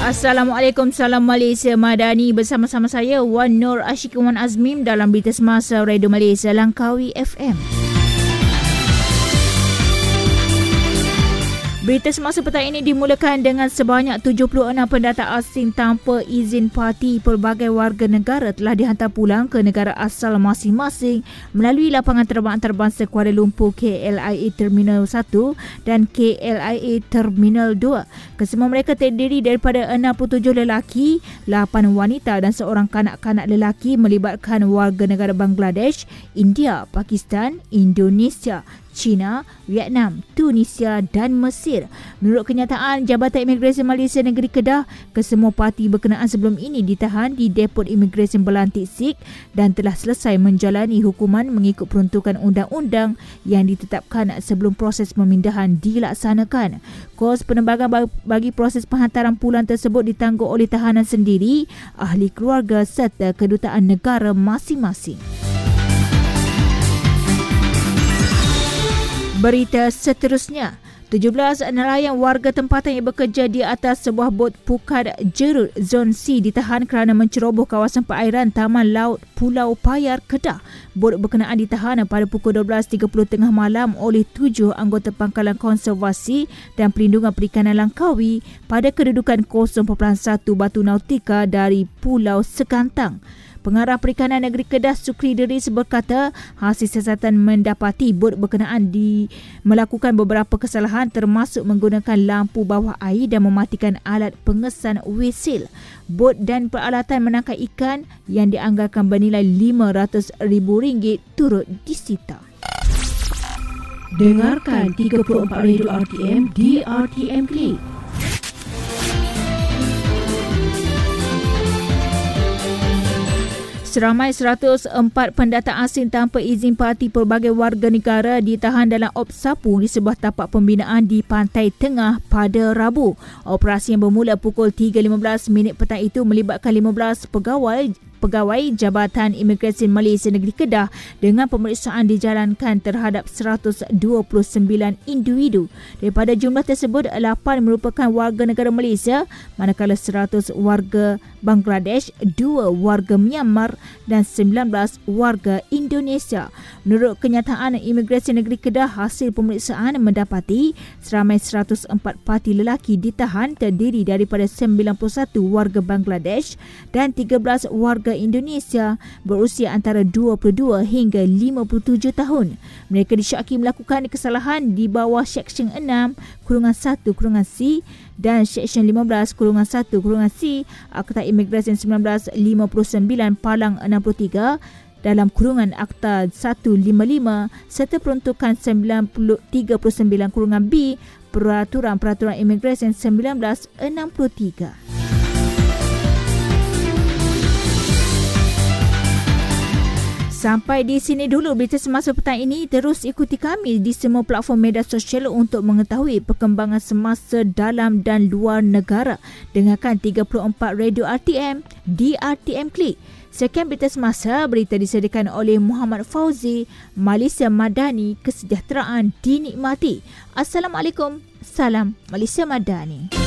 Assalamualaikum, salam Malaysia Madani. Bersama-sama saya Wan Nur Ashikin Wan Azmim dalam Berita Semasa Radio Malaysia Langkawi FM. Berita semasa petang ini dimulakan dengan sebanyak 76 pendatang asing tanpa izin parti pelbagai warga negara telah dihantar pulang ke negara asal masing-masing melalui lapangan terbang antarabangsa Kuala Lumpur KLIA Terminal 1 dan KLIA Terminal 2. Kesemua mereka terdiri daripada 67 lelaki, 8 wanita dan seorang kanak-kanak lelaki melibatkan warga negara Bangladesh, India, Pakistan, Indonesia, China, Vietnam, Tunisia dan Mesir. Menurut kenyataan Jabatan Imigresen Malaysia Negeri Kedah, kesemua parti berkenaan sebelum ini ditahan di Depot Imigresen Belantik Sikh dan telah selesai menjalani hukuman mengikut peruntukan undang-undang yang ditetapkan sebelum proses pemindahan dilaksanakan. Kos penerbangan bagi proses penghantaran pulang tersebut ditanggung oleh tahanan sendiri, ahli keluarga serta kedutaan negara masing-masing. Berita seterusnya, 17 nelayan warga tempatan yang bekerja di atas sebuah bot Pukat Jerut Zon C ditahan kerana menceroboh kawasan perairan Taman Laut Pulau Payar, Kedah. Bot berkenaan ditahan pada pukul 12.30 tengah malam oleh 7 anggota Pangkalan Konservasi dan Perlindungan Perikanan Langkawi pada kedudukan 0.1 batu nautika dari Pulau Sekantang. Pengarah Perikanan Negeri Kedah Sukri Deris berkata hasil siasatan mendapati bot berkenaan melakukan beberapa kesalahan termasuk menggunakan lampu bawah air dan mematikan alat pengesan wisil. Bot dan peralatan menangkap ikan yang dianggarkan bernilai RM500,000 turut disita. Dengarkan 34 Radio RTM di RTM Klik. Seramai 104 pendatang asing tanpa izin parti pelbagai warga negara ditahan dalam Opsapu di sebuah tapak pembinaan di Pantai Tengah pada Rabu. Operasi yang bermula pukul 3.15 petang itu melibatkan 15 pegawai Jabatan Imigresen Malaysia Negeri Kedah dengan pemeriksaan dijalankan terhadap 129 individu. Daripada jumlah tersebut, 8 merupakan warga negara Malaysia, manakala 100 warga Bangladesh, 2 warga Myanmar dan 19 warga Indonesia. Menurut kenyataan Imigresen Negeri Kedah, hasil pemeriksaan mendapati seramai 104 parti lelaki ditahan terdiri daripada 91 warga Bangladesh dan 13 warga Indonesia berusia antara 22 hingga 57 tahun. Mereka disyaki melakukan kesalahan di bawah Seksyen 6-1-C dan Seksyen 15-1-C Akta Imigresen 1959 Palang 63 dalam kurungan Akta 155 serta peruntukan 39-B Peraturan Imigresen 1963. Sampai di sini dulu berita semasa petang ini. Terus ikuti kami di semua platform media sosial untuk mengetahui perkembangan semasa dalam dan luar negara. Dengarkan 34 Radio RTM di RTM Klik. Sekian berita semasa, berita disediakan oleh Muhammad Fauzi. Malaysia Madani, kesejahteraan dinikmati. Assalamualaikum, salam Malaysia Madani.